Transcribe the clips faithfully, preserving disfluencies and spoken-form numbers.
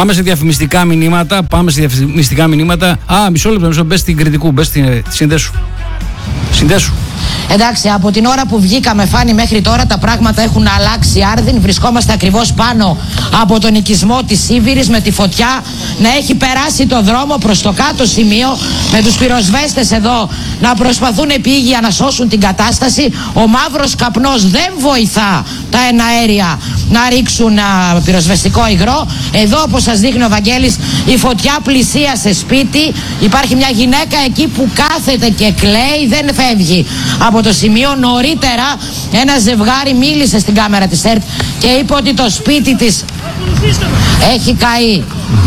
Πάμε σε διαφημιστικά μηνύματα. Πάμε σε διαφημιστικά μηνύματα. Α, μισό λεπτό, μισό. Μπες στην Κρητικού. Μπες στην. Συνδέσου. Συνδέσου. Εντάξει, από την ώρα που βγήκαμε, Φάνη, μέχρι τώρα τα πράγματα έχουν αλλάξει άρδιν. Βρισκόμαστε ακριβώς πάνω από τον οικισμό της Σίβηρης, με τη φωτιά να έχει περάσει το δρόμο προς το κάτω σημείο, με τους πυροσβέστες εδώ να προσπαθούν επίγεια να σώσουν την κατάσταση. Ο μαύρος καπνός δεν βοηθά τα εναέρια να ρίξουν α, πυροσβεστικό υγρό. Εδώ, όπως σας δείχνει ο Βαγγέλης, η φωτιά πλησίασε σπίτι. Υπάρχει μια γυναίκα εκεί που κάθεται και κλαίει, δεν φεύγει από το σημείο. Νωρίτερα ένα ζευγάρι μίλησε στην κάμερα της ΕΡΤ και είπε ότι το σπίτι της έχει καεί.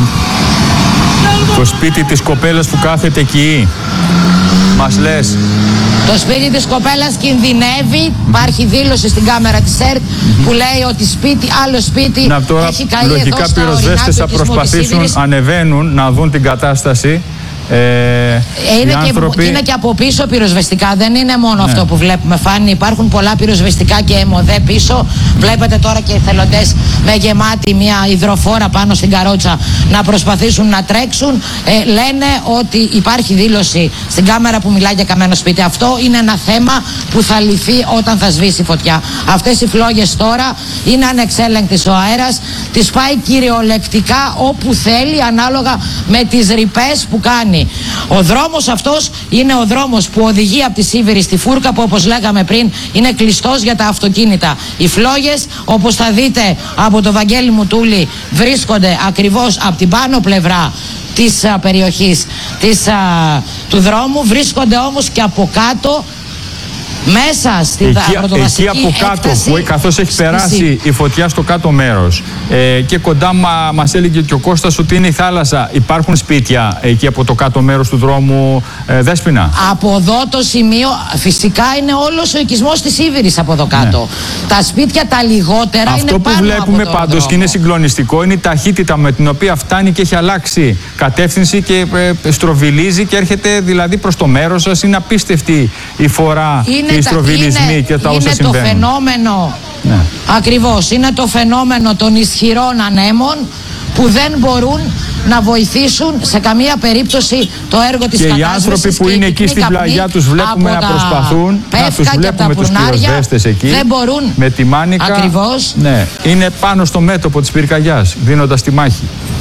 Το σπίτι της κοπέλας που κάθεται εκεί, μας λες. Το σπίτι της κοπέλας κινδυνεύει. Υπάρχει δήλωση στην κάμερα της ΕΡΤ που λέει ότι σπίτι, άλλο σπίτι να, τώρα, έχει καεί. λογικά εδώ στα πυροσβέστες θα προσπαθήσουν, ανεβαίνουν να δουν την κατάσταση. Ε, είναι, και, άνθρωποι... και είναι και από πίσω πυροσβεστικά. Δεν είναι μόνο ναι. αυτό που βλέπουμε, Φάνη. Υπάρχουν πολλά πυροσβεστικά και αιμοδέ πίσω. Βλέπετε τώρα και οι εθελοντές με γεμάτη μια υδροφόρα πάνω στην καρότσα να προσπαθήσουν να τρέξουν. Ε, λένε ότι υπάρχει δήλωση στην κάμερα που μιλάει για καμένο σπίτι. Αυτό είναι ένα θέμα που θα λυθεί όταν θα σβήσει η φωτιά. Αυτές οι φλόγες τώρα είναι ανεξέλεγκτες ο αέρας. Τις πάει κυριολεκτικά όπου θέλει, ανάλογα με τις ρηπές που κάνει. Ο δρόμος αυτός είναι ο δρόμος που οδηγεί από τη Σίβηρη στη Φούρκα, που όπως λέγαμε πριν είναι κλειστός για τα αυτοκίνητα. Οι φλόγες, όπως θα δείτε από το Βαγγέλη Μουτούλη, βρίσκονται ακριβώς από την πάνω πλευρά της α, περιοχής της, α, του δρόμου. Βρίσκονται όμως και από κάτω, μέσα στην εκεί, εκεί από κάτω, που καθώς έχει περάσει η φωτιά στο κάτω μέρος ε, και κοντά μα, μας έλεγε και ο Κώστας ότι είναι η θάλασσα. Υπάρχουν σπίτια εκεί από το κάτω μέρος του δρόμου, ε, Δέσποινα? Από εδώ το σημείο φυσικά είναι όλος ο οικισμός της Σίβηρης από εδώ κάτω. Ναι. Τα σπίτια τα λιγότερα αυτό είναι πάνω από το Αυτό που βλέπουμε πάντως δρόμο. Και είναι συγκλονιστικό είναι η ταχύτητα με την οποία φτάνει και έχει αλλάξει κατεύθυνση και ε, στροβιλίζει και έρχεται δηλαδή προς το μέρος σας. Είναι απίστευτη η φορά. Είναι οι στροβιλισμοί είναι, και τα όσα είναι συμβαίνουν. το φαινόμενο, ναι. Ακριβώς, είναι το φαινόμενο των ισχυρών ανέμων που δεν μπορούν να βοηθήσουν σε καμία περίπτωση το έργο της κατάσβεσης. Και οι άνθρωποι που είναι εκεί στην πλαγιά τους βλέπουμε να προσπαθούν, να τους βλέπουμε τους πυροσβέστες εκεί, δεν μπορούν, με τη μάνικα. Ακριβώς. Ναι, είναι πάνω στο μέτωπο της πυρκαγιάς, δίνοντας τη μάχη.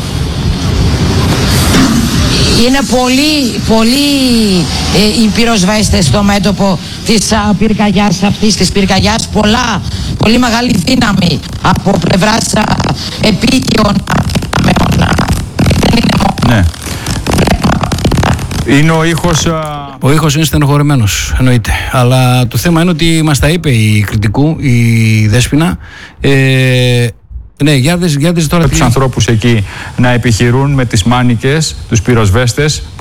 Είναι πολύ, πολύ ε, οι πυροσβέστες στο μέτωπο της α, πυρκαγιάς, αυτής της πυρκαγιάς. Πολλά, πολύ μεγάλη δύναμη από πλευράς α, επίκαιων αμέων. Ναι. Είναι ο ήχος... Α... Ο ήχος είναι στενοχωρημένος, εννοείται. Αλλά το θέμα είναι ότι μας τα είπε η Κρητικού, η Δέσποινα. Ε, Ναι, για δες, για δες τώρα τους τι... ανθρώπους εκεί να επιχειρούν με τις μάνικες, τους πυροσβέστες.